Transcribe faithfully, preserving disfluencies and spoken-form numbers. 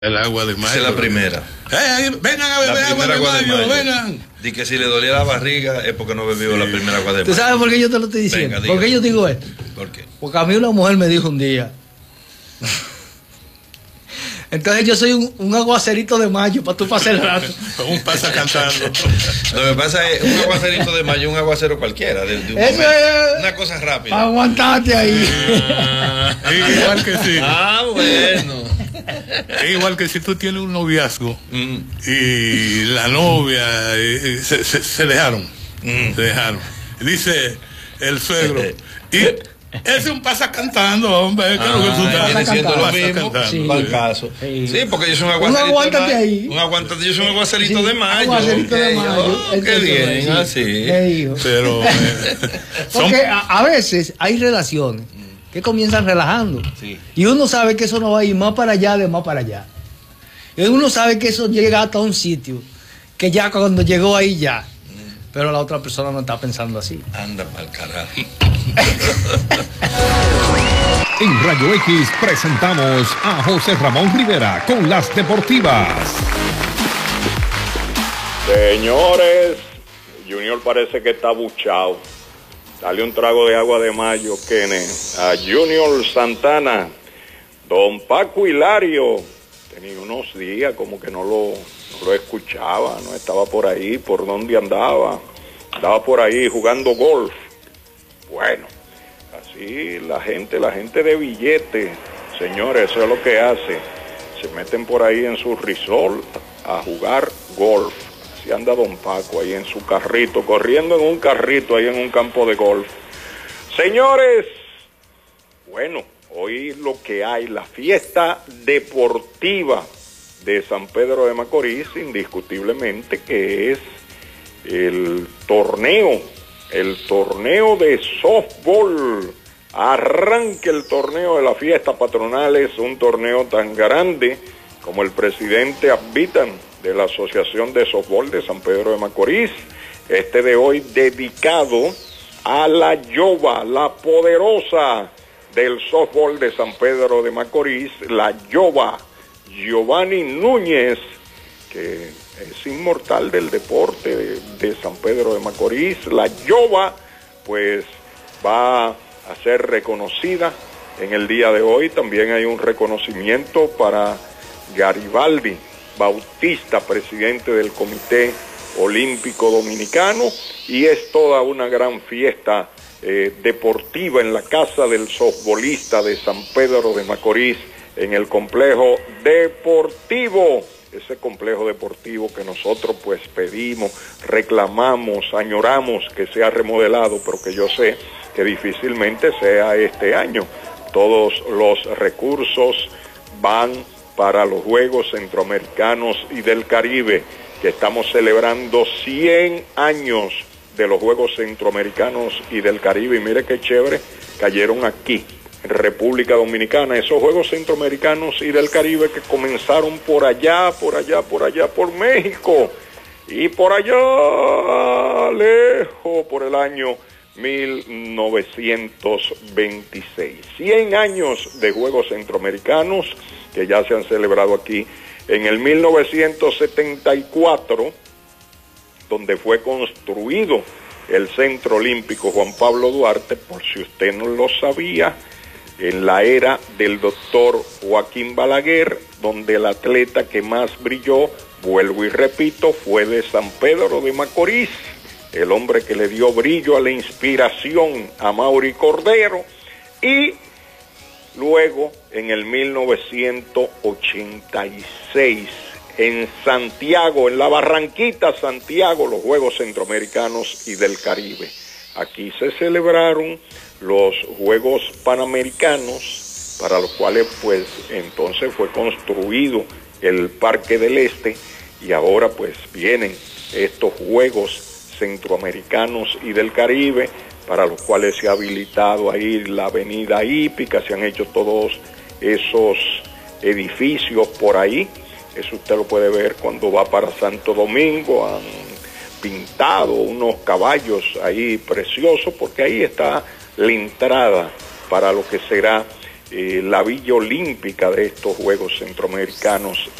El agua de mayo. Esa es la primera. Eh, vengan a beber agua de mayo, de mayo. Vengan. Di que si le dolía la barriga es porque no bebió sí. la primera agua de mayo. ¿Tú sabes por qué yo te lo estoy diciendo? Venga, ¿por qué yo digo esto? ¿Por qué? Porque a mí una mujer me dijo un día. Entonces yo soy un, un aguacerito de mayo para tú pasar el rato. Un pasa cantando. Lo que pasa es un aguacerito de mayo, un aguacero cualquiera. De, de un Eso es una cosa rápida. Aguantate ahí. Ah, igual que sí. Ah, bueno. Es igual que si tú tienes un noviazgo mm. y la novia y, y se, se, se dejaron. Mm. Se dejaron. Dice el suegro. y Es un pasa cantando, hombre. Ah, que tú estás diciendo lo mismo. Sí. Para el caso. Sí. sí, porque yo soy un aguacerito. Un aguántate ahí. Un aguántate, yo soy un aguacerito sí, de mayo. Aguacerito de mayo. Oh, qué bien, así. Pero. Eh, porque a, a veces hay relaciones que comienzan relajando. Sí. Y uno sabe que eso no va a ir más para allá de más para allá. Y uno sabe que eso llega hasta un sitio que ya cuando llegó ahí ya. Pero la otra persona no está pensando así. Anda pa'l carajo. En Rayo X presentamos a José Ramón Rivera con las deportivas. Señores, Junior parece que está buchado. Dale un trago de agua de mayo, Kene, a Junior Santana. Don Paco Hilario, tenía unos días como que no lo, no lo escuchaba, no estaba por ahí, por dónde andaba. Andaba por ahí jugando golf. Bueno, así la gente, la gente de billete, señores, eso es lo que hace. Se meten por ahí en su resort a jugar golf. Así anda don Paco ahí en su carrito, corriendo en un carrito ahí en un campo de golf. Señores, bueno, hoy lo que hay, la fiesta deportiva de San Pedro de Macorís, indiscutiblemente que es el torneo, el torneo de softball. Arranque el torneo de la fiesta patronal, es un torneo tan grande como el presidente admitan de la Asociación de Softball de San Pedro de Macorís, este de hoy dedicado a la Yoba, la poderosa del softball de San Pedro de Macorís, la Yoba, Giovanni Núñez, que es inmortal del deporte de, de San Pedro de Macorís. La Yoba, pues, va a ser reconocida en el día de hoy. También hay un reconocimiento para Garibaldi Bautista, presidente del Comité Olímpico Dominicano, y es toda una gran fiesta eh, deportiva en la casa del softbolista de San Pedro de Macorís, en el complejo deportivo, ese complejo deportivo que nosotros pues pedimos, reclamamos, añoramos que sea remodelado, pero que yo sé que difícilmente sea este año. Todos los recursos van para los Juegos Centroamericanos y del Caribe, que estamos celebrando cien años de los Juegos Centroamericanos y del Caribe. Y mire qué chévere, cayeron aquí, en República Dominicana, esos Juegos Centroamericanos y del Caribe que comenzaron por allá, por allá, por allá, por México, y por allá, lejos, por el año mil novecientos veintiséis. cien años de Juegos Centroamericanos que ya se han celebrado aquí. En el mil novecientos setenta y cuatro, donde fue construido el Centro Olímpico Juan Pablo Duarte, por si usted no lo sabía, en la era del doctor Joaquín Balaguer, donde el atleta que más brilló, vuelvo y repito, fue de San Pedro de Macorís, el hombre que le dio brillo a la inspiración a Mauri Cordero, y luego en el mil novecientos ochenta y seis, en Santiago, en la Barranquita, Santiago, los Juegos Centroamericanos y del Caribe. Aquí se celebraron los Juegos Panamericanos, para los cuales pues entonces fue construido el Parque del Este, y ahora pues vienen estos Juegos Centroamericanos y del Caribe, para los cuales se ha habilitado ahí la avenida hípica, se han hecho todos esos edificios por ahí. Eso usted lo puede ver cuando va para Santo Domingo, han pintado unos caballos ahí preciosos, porque ahí está la entrada para lo que será eh, la villa olímpica de estos Juegos Centroamericanos